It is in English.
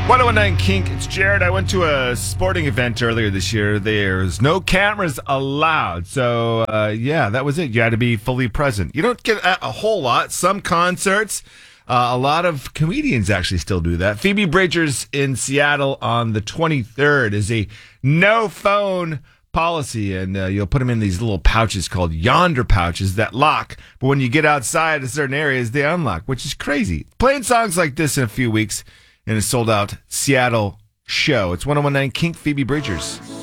1019 Kink, it's Jared. I went to a sporting event earlier this year. There's no cameras allowed. So, that was it. You had to be fully present. You don't get a whole lot. Some concerts, a lot of comedians actually still do that. Phoebe Bridgers in Seattle on the 23rd is a no phone policy, and you'll put them in these little pouches called yonder pouches that lock. But when you get outside of certain areas, they unlock, which is crazy. Playing songs like this in a few weeks in a sold-out Seattle show. It's 1019 Kink, Phoebe Bridgers.